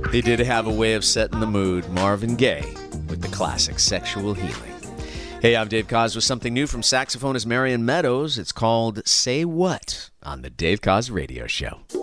He did have a way of setting the mood, Marvin Gaye, with the classic Sexual Healing. Hey, I'm Dave Koz with something new from saxophonist Marion Meadows. It's called Say What on the Dave Koz Radio Show.